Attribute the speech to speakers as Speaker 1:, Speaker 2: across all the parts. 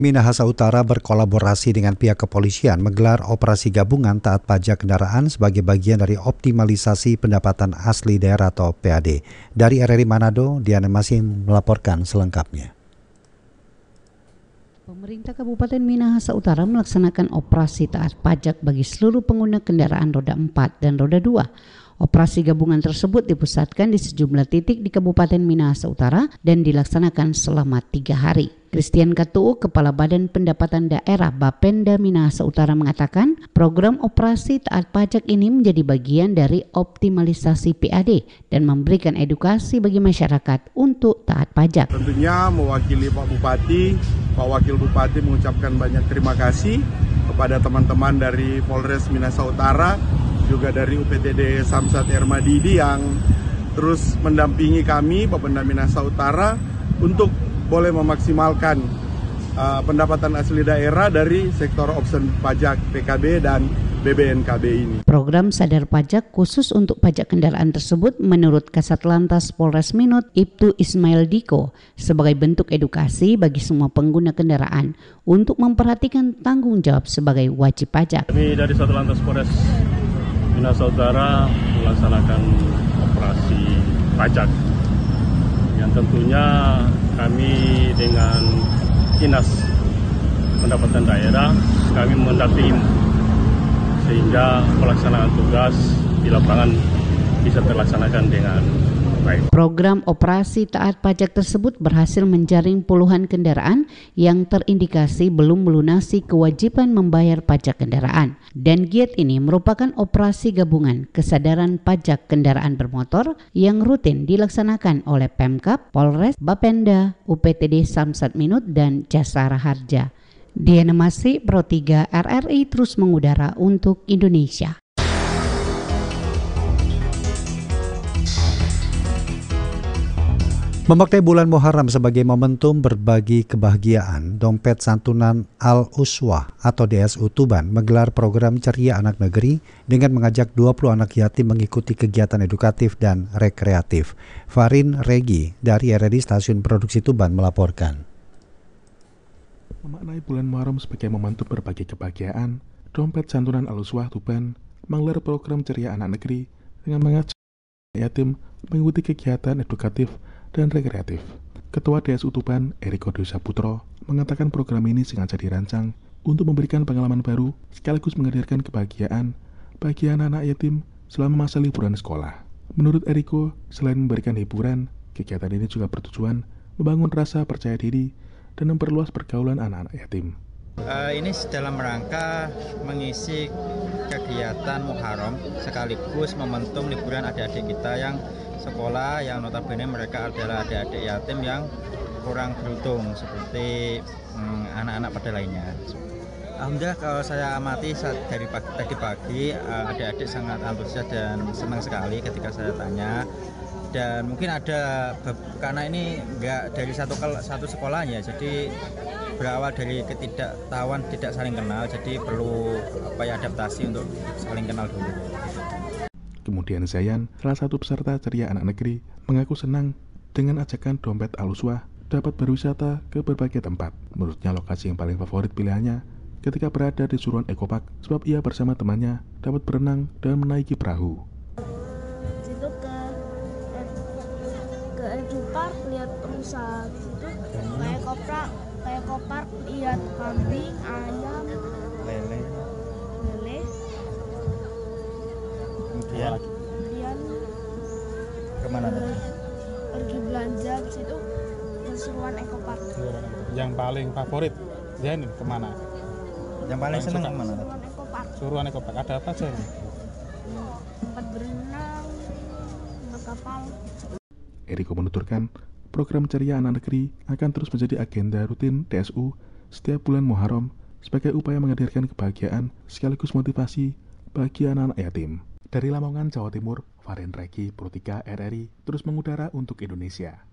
Speaker 1: Minahasa Utara berkolaborasi dengan pihak kepolisian menggelar operasi gabungan taat pajak kendaraan sebagai bagian dari optimalisasi pendapatan asli daerah atau PAD. Dari RRI Manado, Diana masih melaporkan selengkapnya.
Speaker 2: Pemerintah Kabupaten Minahasa Utara melaksanakan operasi taat pajak bagi seluruh pengguna kendaraan roda 4 dan roda 2. Operasi gabungan tersebut dipusatkan di sejumlah titik di Kabupaten Minahasa Utara dan dilaksanakan selama 3 hari. Christian Katu, Kepala Badan Pendapatan Daerah Bapenda Minahasa Utara mengatakan program operasi taat pajak ini menjadi bagian dari optimalisasi PAD dan memberikan edukasi bagi masyarakat untuk taat pajak.
Speaker 3: Tentunya mewakili Pak Bupati, Pak Wakil Bupati mengucapkan banyak terima kasih kepada teman-teman dari Polres Minahasa Utara, juga dari UPTD Samsat Ermadidi yang terus mendampingi kami, Bapenda Minahasa Utara, untuk boleh memaksimalkan pendapatan asli daerah dari sektor option pajak PKB dan BBNKB ini.
Speaker 2: Program sadar pajak khusus untuk pajak kendaraan tersebut menurut Kasat Lantas Polres Minut Ibtu Ismail Diko sebagai bentuk edukasi bagi semua pengguna kendaraan untuk memperhatikan tanggung jawab sebagai wajib pajak.
Speaker 4: Kami dari Satu Lantas Polres Minahasa Utara melaksanakan operasi pajak yang tentunya kami dengan Dinas Pendapatan Daerah kami mendampingi sehingga pelaksanaan tugas di lapangan bisa terlaksanakan dengan baik.
Speaker 2: Program operasi taat pajak tersebut berhasil menjaring puluhan kendaraan yang terindikasi belum melunasi kewajiban membayar pajak kendaraan. Dan giat ini merupakan operasi gabungan kesadaran pajak kendaraan bermotor yang rutin dilaksanakan oleh Pemkab, Polres, Bapenda, UPTD Samsat Minut, dan Jasara Harja. Diana Masri, Pro 3 RRI terus mengudara untuk Indonesia.
Speaker 1: Memakai bulan Muharram sebagai momentum berbagi kebahagiaan, Dompet Santunan Al-Uswah atau DSU Tuban menggelar program Ceria Anak Negeri dengan mengajak 20 anak yatim mengikuti kegiatan edukatif dan rekreatif. Farin Regi dari RRI Stasiun Produksi Tuban melaporkan.
Speaker 5: Memaknai bulan Muharram sebagai momentum berbagi kebahagiaan, Dompet Santunan Al-Uswah Tuban menggelar program Ceria Anak Negeri dengan mengajak yatim mengikuti kegiatan edukatif dan rekreatif. Ketua DSU Tuban, Eriko Dwi Saputro, mengatakan program ini sengaja dirancang untuk memberikan pengalaman baru sekaligus menghadirkan kebahagiaan bagi anak-anak yatim selama masa liburan sekolah. Menurut Eriko, selain memberikan hiburan, kegiatan ini juga bertujuan membangun rasa percaya diri dan memperluas pergaulan anak-anak yatim.
Speaker 6: Ini dalam rangka mengisi kegiatan Muharram sekaligus momentum liburan adik-adik kita yang sekolah yang notabene mereka adalah adik-adik yatim yang kurang beruntung seperti anak-anak pada lainnya. Alhamdulillah kalau saya amati dari tadi pagi adik-adik sangat antusias dan senang sekali ketika saya tanya. Dan mungkin ada karena ini enggak dari satu sekolahnya, jadi berawal dari ketidaktahuan, tidak saling kenal, jadi perlu adaptasi untuk saling kenal dulu.
Speaker 5: Kemudian Zayan, salah satu peserta Ceria Anak Negeri, mengaku senang dengan ajakan Dompet Al-Uswah dapat berwisata ke berbagai tempat. Menurutnya lokasi yang paling favorit pilihannya ketika berada di Suruhan Eco Park sebab ia bersama temannya dapat berenang dan menaiki perahu.
Speaker 7: Ke Eco Park lihat rusa gitu, kayak koprak lihat kambing, ayam, lele. Kemudian
Speaker 6: Kemana tadi?
Speaker 7: Pergi belanja di situ keseruan Eco Park.
Speaker 8: Yang paling favorit Zain kemana?
Speaker 6: Yang paling senang kemana?
Speaker 8: Suruhan Eco Park. Ada apa aja ini?
Speaker 7: Tempat berenang, tempat kapal.
Speaker 5: Eriko menuturkan, program Ceria Anak Negeri akan terus menjadi agenda rutin DSU setiap bulan Muharram sebagai upaya menghadirkan kebahagiaan sekaligus motivasi bagi anak-anak yatim. Dari Lamongan, Jawa Timur, Farin Regi, Pro 3 RRI terus mengudara untuk Indonesia.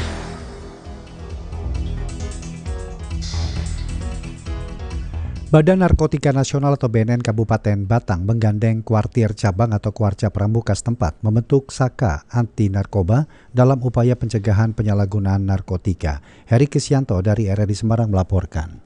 Speaker 1: Badan Narkotika Nasional atau BNN Kabupaten Batang menggandeng kuartir cabang atau kuarca pramuka setempat membentuk Saka Anti Narkoba dalam upaya pencegahan penyalahgunaan narkotika. Heri Kisyanto dari RRI Semarang melaporkan.